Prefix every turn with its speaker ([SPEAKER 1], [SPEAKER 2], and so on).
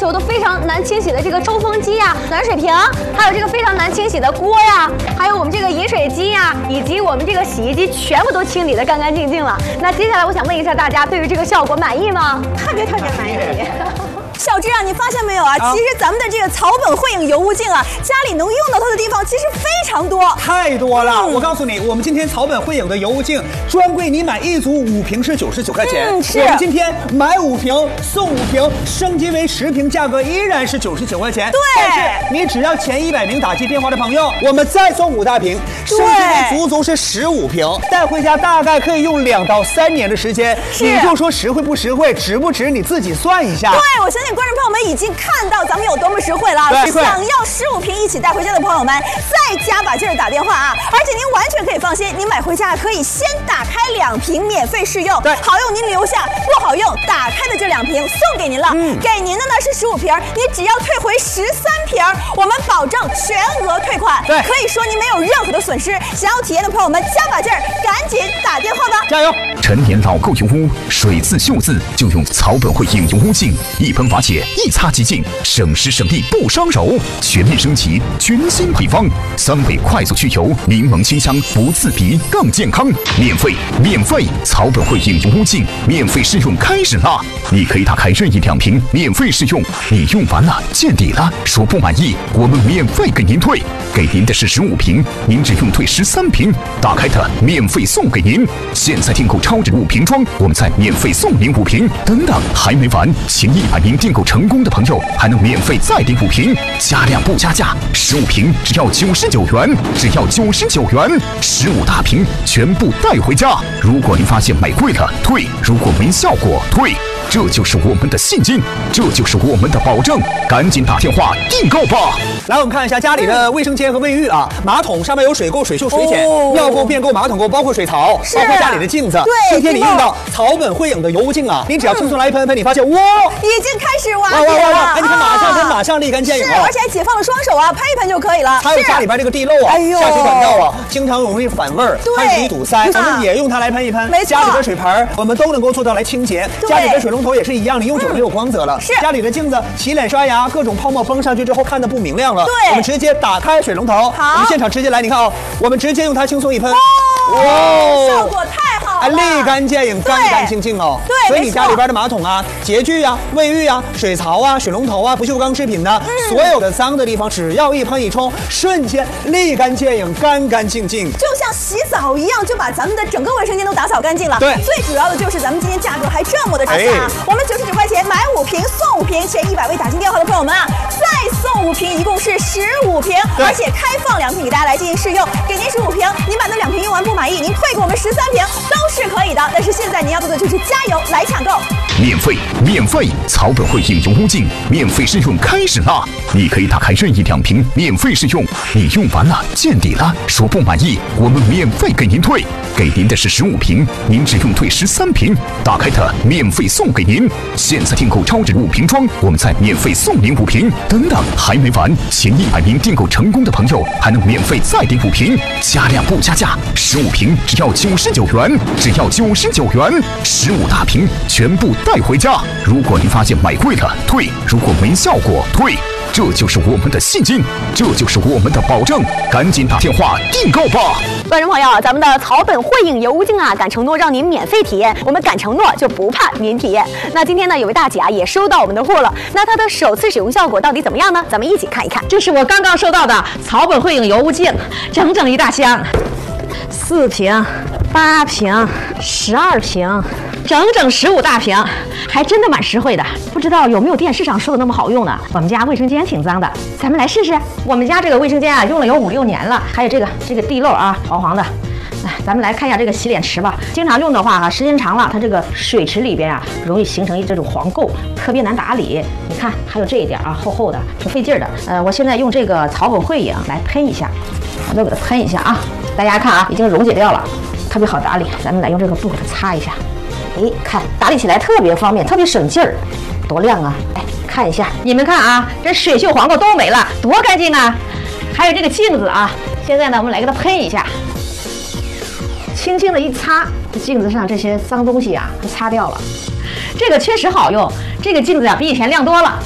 [SPEAKER 1] 候都非常难清洗的这个抽风机呀、暖水瓶，还有这个非常难清洗的锅呀，还有我们这个饮水机呀，以及我们这个洗衣机，全部都清理得干干净净了。那接下来我想问一下大家，对于这个效果满意吗？特别满意。
[SPEAKER 2] 小芝啊，你发现没有啊？其实咱们的这个草本慧影油污净啊，家里能用到它的地方其实非常多，
[SPEAKER 3] 太多了。我告诉你，我们今天草本慧影的油污净专柜，你买一组5瓶是99块钱。
[SPEAKER 2] 是。
[SPEAKER 3] 我们今天买5瓶送5瓶，升级为10瓶，价格依然是99块钱。
[SPEAKER 2] 对。
[SPEAKER 3] 但是你只要前100名打击电话的朋友，我们再送5大瓶，升级为足足是15瓶，带回家大概可以用2到3年的时间。你就说实惠不实惠，值不值？你自己算一下。
[SPEAKER 2] 对，我相信观众朋友们已经看到咱们有多么实惠了。想要15瓶一起带回家的朋友们，再加把劲儿打电话啊！而且您完全可以放心，您买回家可以先打开2瓶免费试用，
[SPEAKER 3] 对，
[SPEAKER 2] 好用您留下，不好用打开的这2瓶送给您了。给您的呢是15瓶，你只要退回13瓶，我们保证全额退款。
[SPEAKER 3] 对，
[SPEAKER 2] 可以说您没有任何的损失。想要体验的朋友们，加把劲儿，赶紧打电话吧！
[SPEAKER 3] 加油！
[SPEAKER 4] 陈年老垢油污，水渍锈渍就用草本慧影油污净，一喷瓦解，一擦即净，省时省力不伤手，全面升级，全新配方，3倍快速去油，柠檬清香不刺鼻，更健康，免费！草本慧影油污净免费试用开始啦！你可以打开任意2瓶免费试用，你用完了见底了，说不满意，我们免费给您退，给您的是15瓶，您只用退13瓶，打开的免费送给您。现在订购超值5瓶装，我们再免费送您5瓶。等等，还没完，前100名订购成功的朋友还能免费再订5瓶，加量不加价，15瓶只要99元，只要99元，15大瓶全部带回家。如果您发现买贵了退，如果没效果退。这就是我们的信心，这就是我们的保证，赶紧打电话订购吧！
[SPEAKER 3] 来，我们看一下家里的卫生间和卫浴啊，马桶上面有水垢、水锈、水碱，尿垢、便垢、马桶垢，包括水槽，包括家里的镜子。
[SPEAKER 2] 对，
[SPEAKER 3] 今天你用到草本慧影的油污净啊，你只要轻松来一喷，你发现哇，
[SPEAKER 2] 已经开始瓦解了。
[SPEAKER 3] 哎，你看马上喷，马上立竿见影啊！
[SPEAKER 2] 而且还解放了双手啊，喷一喷就可以了。
[SPEAKER 3] 还有家里边这个地漏啊，下水管道啊，经常容易反味儿，还容易堵塞，我们也用它来喷一喷。
[SPEAKER 2] 没错，
[SPEAKER 3] 家里的水盆我们都能够做到来清洁，家里的水龙头也是一样，你用久了就有光泽了。
[SPEAKER 2] 是，
[SPEAKER 3] 家里的镜子洗脸刷牙，各种泡沫崩上去之后看得不明亮了。
[SPEAKER 2] 对，
[SPEAKER 3] 我们直接打开水龙头，
[SPEAKER 2] 好，
[SPEAKER 3] 我们现场直接来，你看啊，我们直接用它轻松一喷，
[SPEAKER 2] 效果太好了，
[SPEAKER 3] 立竿见影，干干净净哦。
[SPEAKER 2] 对，
[SPEAKER 3] 所以你家里边的马桶啊、洁具啊、卫浴啊、水槽啊、水龙头啊、不锈钢制品呢，所有的脏的地方，只要一喷一冲，瞬间立竿见影，干干净净，
[SPEAKER 2] 就像洗澡一样，就把咱们的整个卫生间都打扫干净了。
[SPEAKER 3] 对，
[SPEAKER 2] 最主要的就是咱们今天价格还这么的差价，我们99块钱买5瓶送5瓶，前100位打进电话的朋友们啊，再送5瓶，一共是15瓶，而且开放2瓶给大家来进行试用，给您15瓶，您把那2瓶用完不满意，您退给我们13瓶都是可以的。但是现在您要做的就是加油来抢购，
[SPEAKER 4] 免费！草本慧影油污净免费试用开始啦！你可以打开任意2瓶免费试用，你用完了见底了，说不满意，我们免费给您退，给您的是15瓶，您只用退13瓶，打开的免费送给您。现在订购超值5瓶装，我们再免费送您5瓶。等等，还没完，前100名订购成功的朋友还能免费再订5瓶，加量不加价，15瓶只要99元，只要99元，15大瓶全部带回家。如果您发现买贵了退，如果没效果退，这就是我们的信心，这就是我们的保证，赶紧打电话订购吧！
[SPEAKER 1] 观众朋友，咱们的草本慧影油污净啊，敢承诺让您免费体验，我们敢承诺就不怕您体验。那今天呢，有位大姐啊也收到我们的货了，那它的首次使用效果到底怎么样呢？咱们一起看一看。
[SPEAKER 5] 这是我刚刚收到的草本慧影油污净，整整一大箱，4瓶、8瓶、12瓶。整整15大瓶，还真的蛮实惠的。不知道有没有电视上说的那么好用呢？我们家卫生间挺脏的，咱们来试试。我们家这个卫生间啊，用了有5、6年了。还有这个地漏啊，黄黄的。来，咱们来看一下这个洗脸池吧。经常用的话啊，时间长了，它这个水池里边啊，容易形成这种黄垢，特别难打理。你看，还有这一点啊，厚厚的，挺费劲的。我现在用这个草本慧影来喷一下，我都给它喷一下啊。大家看啊，已经溶解掉了，特别好打理。咱们来用这个布给它擦一下。哎，看打理起来特别方便，特别省劲儿，多亮啊！哎，看一下，你们看啊，这水锈黄垢都没了，多干净啊！还有这个镜子啊，现在呢，我们来给它喷一下，轻轻的一擦，这镜子上这些脏东西啊，都擦掉了。这个确实好用，这个镜子啊比以前亮多了。